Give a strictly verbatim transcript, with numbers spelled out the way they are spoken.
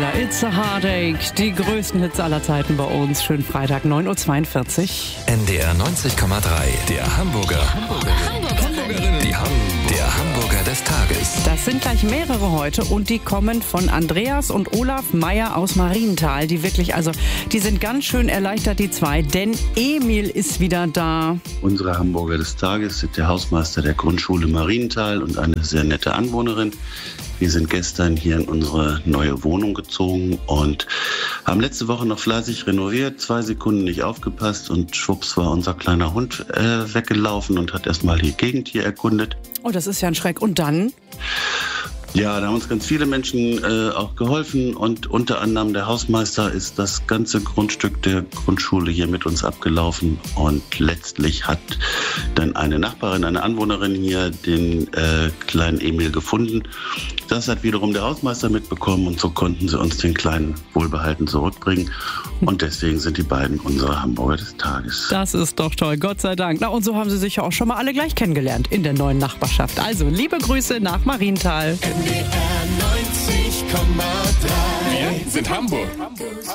Umbrella, It's a Heartache. Die größten Hits aller Zeiten bei uns. Schönen Freitag, neun Uhr zweiundvierzig. N D R neunzig Komma drei, der Hamburger. Hamburgerin. Die Ham der Hamburger des Tages. Das sind gleich mehrere heute und die kommen von Andreas und Olaf Meyer aus Marienthal. Die wirklich, also, die sind ganz schön erleichtert, die zwei, denn Emil ist wieder da. Unsere Hamburger des Tages sind der Hausmeister der Grundschule Marienthal und eine sehr nette Anwohnerin. Wir sind gestern hier in unsere neue Wohnung gezogen und haben letzte Woche noch fleißig renoviert, zwei Sekunden nicht aufgepasst und schwupps war unser kleiner Hund äh, weggelaufen und hat erstmal die Gegend hier erkundet. Oh, das ist ja ein Schreck. Und dann? Ja, da haben uns ganz viele Menschen äh, auch geholfen und unter anderem der Hausmeister ist das ganze Grundstück der Grundschule hier mit uns abgelaufen und letztlich hat dann eine Nachbarin, eine Anwohnerin hier den äh, kleinen Emil gefunden. Das hat wiederum der Hausmeister mitbekommen und so konnten sie uns den Kleinen wohlbehalten zurückbringen und deswegen sind die beiden unsere Hamburger des Tages. Das ist doch toll, Gott sei Dank. Na, und so haben sie sich ja auch schon mal alle gleich kennengelernt in der neuen Nachbarschaft. Also, liebe Grüße nach Marienthal. N D R neunzig Komma drei. Wir sind Hamburg.